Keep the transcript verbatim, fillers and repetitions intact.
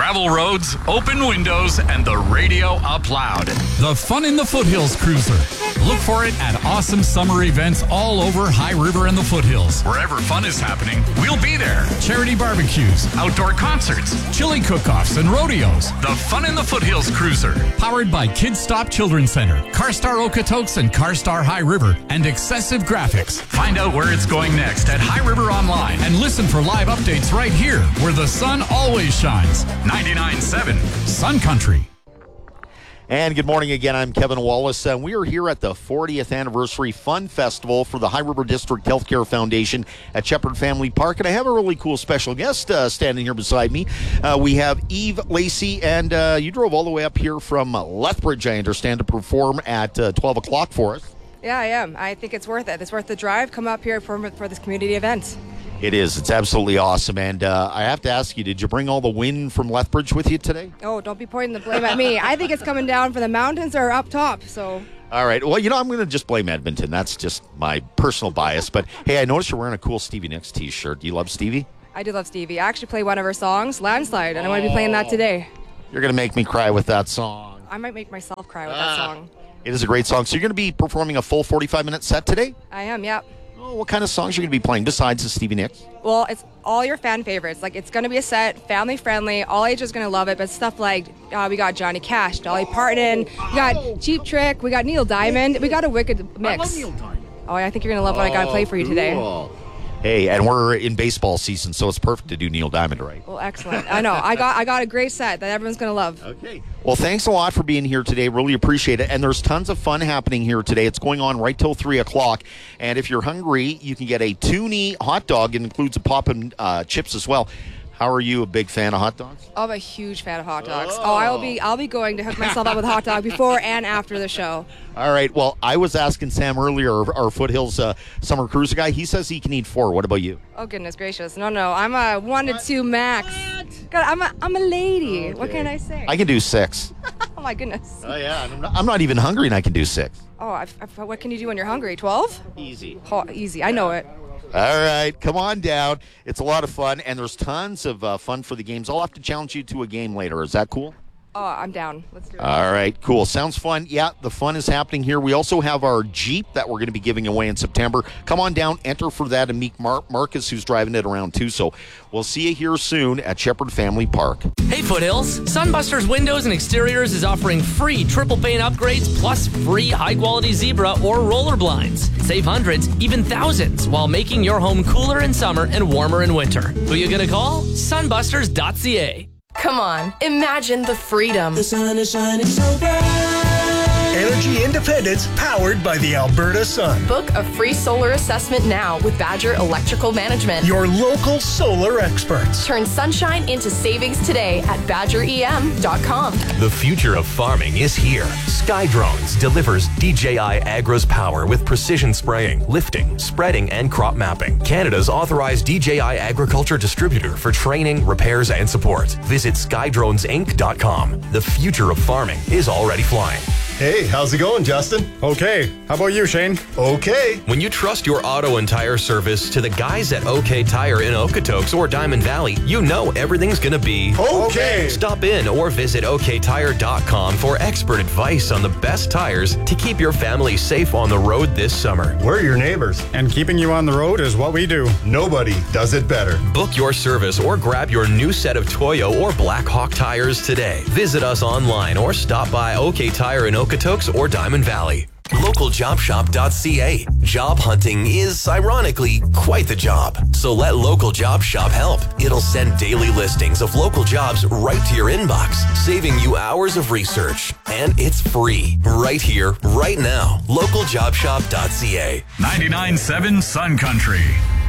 gravel roads, open windows, and the radio up loud. The Fun in the Foothills Cruiser. Look for it at awesome summer events all over High River and the Foothills. Wherever fun is happening, we'll be there. Charity barbecues, outdoor concerts, chili cook-offs, and rodeos. The Fun in the Foothills Cruiser. Powered by Kids Stop Children's Center, CarStar Okotoks and CarStar High River, and Excessive Graphics. Find out where it's going next at High River Online and listen for live updates right here where the sun always shines. ninety-nine point seven Sun Country. And good morning again. I'm Kevin Wallace. And we are here at the fortieth Anniversary Fun Festival for the High River District Healthcare Foundation at Shepherd Family Park. And I have a really cool special guest uh, standing here beside me. Uh, we have Eve Lacey, and uh, you drove all the way up here from uh, Lethbridge, I understand, to perform at uh, twelve o'clock for us. Yeah, I am. I think it's worth it. It's worth the drive. Come up here for, for this community event. It is. It's absolutely awesome. And uh, I have to ask you, did you bring all the wind from Lethbridge with you today? Oh, don't be pointing the blame at me. I think it's coming down from the mountains or up top. So. All right. Well, you know, I'm going to just blame Edmonton. That's just my personal bias. But, hey, I noticed you're wearing a cool Stevie Nicks t-shirt. Do you love Stevie? I do love Stevie. I actually play one of her songs, Landslide, and oh, I want to be playing that today. You're going to make me cry with that song. I might make myself cry with ah, that song. It is a great song. So you're going to be performing a full forty-five minute set today? I am, yeah. Oh, what kind of songs are you going to be playing besides the Stevie Nicks? Well, it's all your fan favorites. Like, it's going to be a set, family friendly. All ages are going to love it. But stuff like uh, we got Johnny Cash, Dolly Parton, we got Cheap Trick, we got Neil Diamond. We got a wicked mix. I love Neil Diamond. Oh, I think you're going to love what oh, I got to play for you today. Cool. Hey, and we're in baseball season, so it's perfect to do Neil Diamond, right? Well, excellent. I know. I got I got a great set that everyone's going to love. Okay. Well, thanks a lot for being here today. Really appreciate it. And there's tons of fun happening here today. It's going on right till three o'clock. And if you're hungry, you can get a Toonie hot dog. It includes a pop and uh, chips as well. How are you a big fan of hot dogs? I'm a huge fan of hot dogs. Oh, oh I'll be I'll be going to hook myself up with a hot dog before and after the show. All right. Well, I was asking Sam earlier, our, our Foothills uh, Summer Cruiser guy. He says he can eat four. What about you? Oh, goodness gracious. No, no. I'm a one to two max. God, I'm a, I'm a lady. Okay. What can I say? I can do six. Oh, my goodness. Oh, yeah. I'm not, I'm not even hungry, and I can do six. Oh, I've, I've, what can you do when you're hungry? twelve? Easy. Oh, easy. I know it. All right, come on down. It's a lot of fun, and there's tons of uh, fun for the games. I'll have to challenge you to a game later. Is that cool? Oh, I'm down. Let's do it. All right, cool. Sounds fun. Yeah, the fun is happening here. We also have our Jeep that we're going to be giving away in September. Come on down, enter for that, and meet Mar- Marcus, who's driving it around too. So we'll see you here soon at Shepherd Family Park. Hey, Foothills. Sunbusters Windows and Exteriors is offering free triple pane upgrades plus free high-quality zebra or roller blinds. Save hundreds, even thousands, while making your home cooler in summer and warmer in winter. Who you gonna call? sunbusters dot c a. Come on, imagine the freedom. The sun is shining so bright. Energy independence powered by the Alberta sun. Book a free solar assessment now with Badger Electrical Management. Your local solar experts. Turn sunshine into savings today at badger e m dot com. The future of farming is here. Skydrones delivers D J I Agro's power with precision spraying, lifting, spreading, and crop mapping. Canada's authorized D J I agriculture distributor for training, repairs, and support. Visit skydrones inc dot com. The future of farming is already flying. Hey, how's it going, Justin? Okay. How about you, Shane? Okay. When you trust your auto and tire service to the guys at OK Tire in Okotoks or Diamond Valley, you know everything's going to be okay. Stop in or visit ok tire dot com for expert advice on the best tires to keep your family safe on the road this summer. We're your neighbors. And keeping you on the road is what we do. Nobody does it better. Book your service or grab your new set of Toyo or Black Hawk tires today. Visit us online or stop by OK Tire in Okotoks or Diamond Valley. local job shop dot c a. Job hunting is, ironically, quite the job. So let Local Job Shop help. It'll send daily listings of local jobs right to your inbox, saving you hours of research. And it's free. Right here, right now. local job shop dot c a. ninety-nine point seven Sun Country.